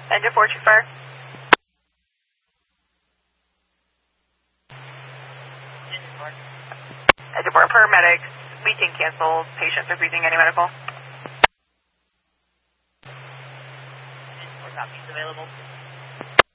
Engine 425. Engine 4, paramedics, we can cancel. Patients refusing any medical. Engine 4 copies available.